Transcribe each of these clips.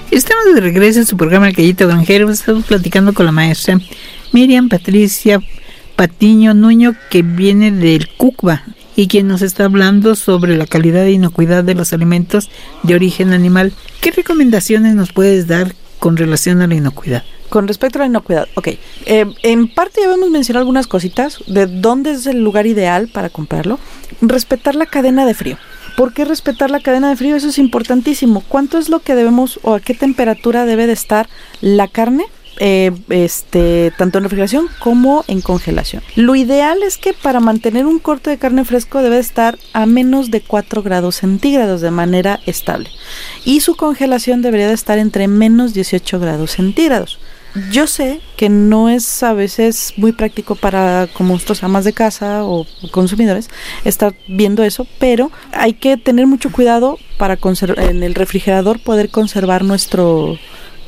Estamos de regreso en su programa El Gallito Granjero. Estamos platicando con la maestra Miriam Patricia Patiño Nuño, que viene del CUCBA y quien nos está hablando sobre la calidad e inocuidad de los alimentos de origen animal. ¿Qué recomendaciones nos puedes dar con relación a la inocuidad? Con respecto a la inocuidad, ok. En parte ya hemos mencionado algunas cositas de dónde es el lugar ideal para comprarlo. Respetar la cadena de frío. ¿Por qué respetar la cadena de frío? Eso es importantísimo. ¿Cuánto es lo que debemos o a qué temperatura debe de estar la carne? Tanto en refrigeración como en congelación. Lo ideal es que para mantener un corte de carne fresco debe estar a menos de 4 grados centígrados de manera estable. Y su congelación debería de estar entre menos 18 grados centígrados. Yo sé que no es a veces muy práctico para como nosotros amas de casa o consumidores estar viendo eso, pero hay que tener mucho cuidado para en el refrigerador poder conservar nuestros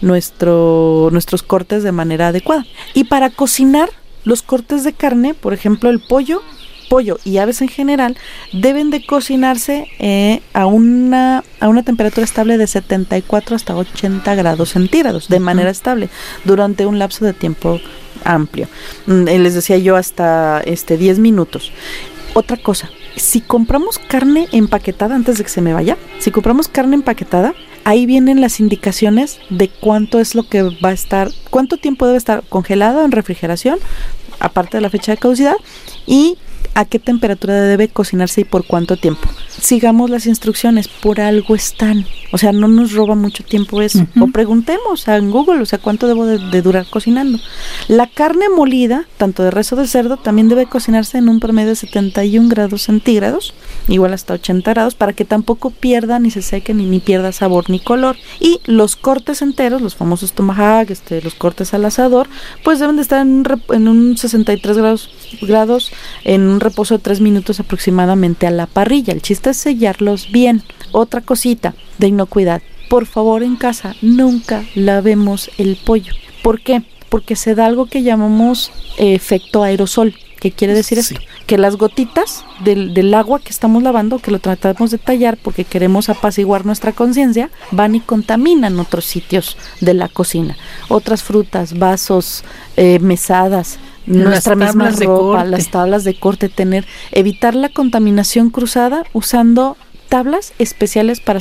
cortes de manera adecuada. Y para cocinar los cortes de carne, por ejemplo el pollo y aves en general, deben de cocinarse a una temperatura estable de 74 hasta 80 grados centígrados, de manera estable, durante un lapso de tiempo amplio. Les decía yo hasta 10 minutos. Otra cosa, si compramos carne empaquetada, antes de que se me vaya, si compramos carne empaquetada, ahí vienen las indicaciones de cuánto es lo que va a estar, cuánto tiempo debe estar congelado en refrigeración, aparte de la fecha de caducidad, y a qué temperatura debe cocinarse y por cuánto tiempo. Sigamos las instrucciones, por algo están. O sea, no nos roba mucho tiempo eso. O preguntemos en Google, o sea, cuánto debo de durar cocinando. La carne molida, tanto de res o de cerdo, también debe cocinarse en un promedio de 71 grados centígrados, igual hasta 80 grados, para que tampoco pierda ni se seque ni pierda sabor ni color. Y los cortes enteros, los famosos tomahawk, los cortes al asador, pues deben de estar en un 63 grados en un reposo de 3 minutos aproximadamente a la parrilla. El chiste es sellarlos bien. Otra cosita de inocuidad: por favor, en casa nunca lavemos el pollo. ¿Por qué? Porque se da algo que llamamos efecto aerosol. ¿Qué quiere decir esto? Que las gotitas del agua que estamos lavando, que lo tratamos de tallar porque queremos apaciguar nuestra conciencia, van y contaminan otros sitios de la cocina. Otras frutas, vasos, mesadas, nuestra misma ropa, las tablas de corte, evitar la contaminación cruzada usando tablas especiales para